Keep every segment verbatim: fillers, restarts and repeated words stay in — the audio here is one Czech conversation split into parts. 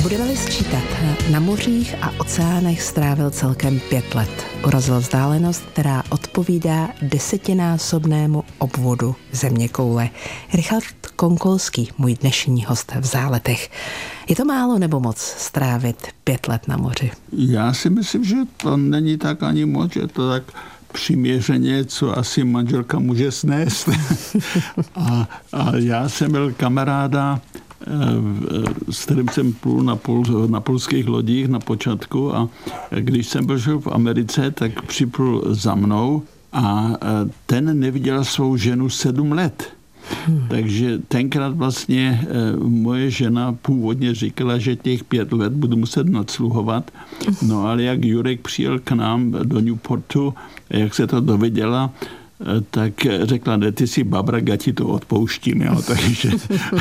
Budeme-li sčítat, na mořích a oceánech strávil celkem pět let. Urazil vzdálenost, která odpovídá desetinásobnému obvodu zeměkoule. Richard Konkolský, můj dnešní host v Záletech. Je to málo nebo moc strávit pět let na moři? Já si myslím, že to není tak ani moc, že to tak přiměřeně, co asi manželka může snést. a, a já jsem byl kamaráda, s kterým jsem plul na, pol, na polských lodích na počátku, a když jsem byl v Americe, tak připlul za mnou a ten neviděl svou ženu sedm let. Hmm. Takže tenkrát vlastně moje žena původně říkala, že těch pět let budu muset nadsluhovat. No ale jak Jurek přijel k nám do Newportu, jak se to dověděla, tak řekla, ne, ty jsi babra, já ti to odpouštím. Jo? Takže,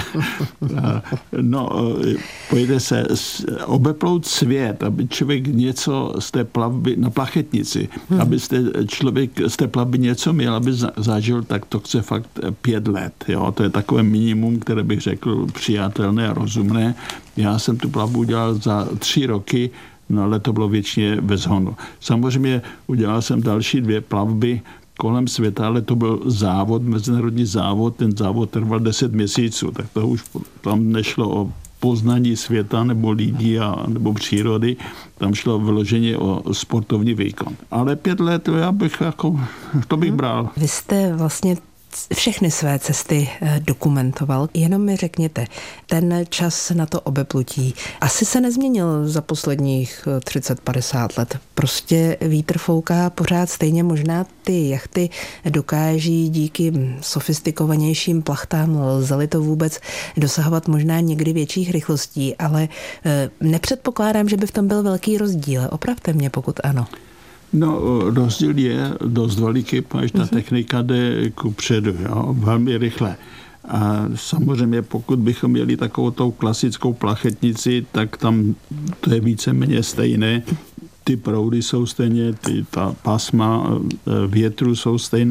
no, pojďte se obeplout svět, aby člověk něco z té plavby, na plachetnici, hmm. abyste člověk z té plavby něco měl, aby zažil, tak to chce fakt pět let. Jo? To je takové minimum, které bych řekl přijatelné a rozumné. Já jsem tu plavbu udělal za tři roky, no ale to bylo většině bez honu. Samozřejmě udělal jsem další dvě plavby kolem světa, ale to byl závod, mezinárodní závod, ten závod trval deset měsíců, tak to už tam nešlo o poznání světa nebo lidí a, nebo přírody, tam šlo vyloženě o sportovní výkon. Ale pět let, já bych jako, to bych bral. Vy jste vlastně všechny své cesty dokumentoval. Jenom mi řekněte, ten čas na to obeplutí asi se nezměnil za posledních třicet padesát let. Prostě vítr fouká pořád stejně, možná ty jachty dokáží díky sofistikovanějším plachtám, lze-li to vůbec dosahovat možná někdy větších rychlostí, ale nepředpokládám, že by v tom byl velký rozdíl. Opravte mě, pokud ano. No, rozdíl je dost veliký, protože ta technika jde kupředu, jo, velmi rychle. A samozřejmě, pokud bychom měli takovou tou klasickou plachetnici, tak tam to je víceméně stejné. Ty proudy jsou stejně, ty, ta pásma větru jsou stejná.